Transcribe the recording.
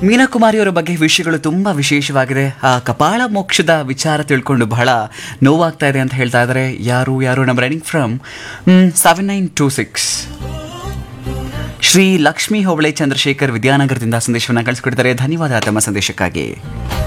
ಮೀನಾಕುಮಾರಿಯವರ ಬಗ್ಗೆ ವಿಷಯಗಳು ತುಂಬ ವಿಶೇಷವಾಗಿದೆ. ಆ ಕಪಾಳ ಮೋಕ್ಷದ ವಿಚಾರ ತಿಳ್ಕೊಂಡು ಬಹಳ ನೋವಾಗ್ತಾ ಇದೆ ಅಂತ ಹೇಳ್ತಾ ಇದ್ದಾರೆ. ಯಾರು ನಮ್ಮ ರೈಡಿಂಗ್ ಫ್ರಮ್ 7926 ಶ್ರೀ ಲಕ್ಷ್ಮೀ ಹೋಬಳೆ ಚಂದ್ರಶೇಖರ್ ವಿದ್ಯಾನಗರದಿಂದ ಸಂದೇಶವನ್ನು ಕಳಿಸ್ಕೊಡ್ತಾರೆ. ಧನ್ಯವಾದ ತಮ್ಮ ಸಂದೇಶಕ್ಕಾಗಿ.